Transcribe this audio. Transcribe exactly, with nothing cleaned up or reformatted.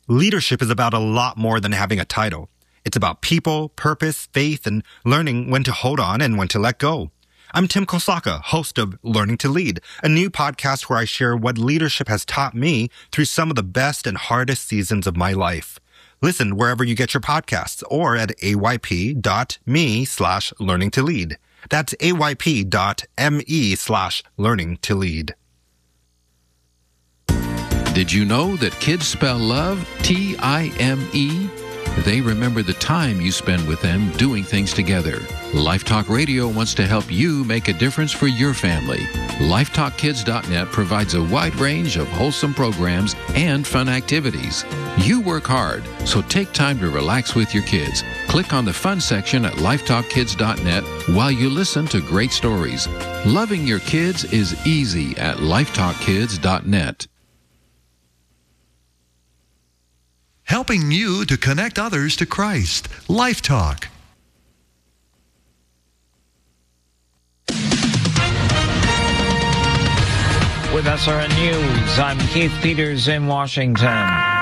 Leadership is about a lot more than having a title. It's about people, purpose, faith, and learning when to hold on and when to let go. I'm Tim Kosaka, host of Learning to Lead, a new podcast where I share what leadership has taught me through some of the best and hardest seasons of my life. Listen wherever you get your podcasts or at ayp.me slash learning to lead. That's ayp.me slash learning to lead. Did you know that kids spell love T I M E? They remember the time you spend with them doing things together. Lifetalk Radio wants to help you make a difference for your family. Lifetalk Kids dot net provides a wide range of wholesome programs and fun activities. You work hard, so take time to relax with your kids. Click on the fun section at Lifetalk Kids dot net while you listen to great stories. Loving your kids is easy at Lifetalk Kids dot net. Helping you to connect others to Christ. Life Talk. With S R N News, I'm Keith Peters in Washington.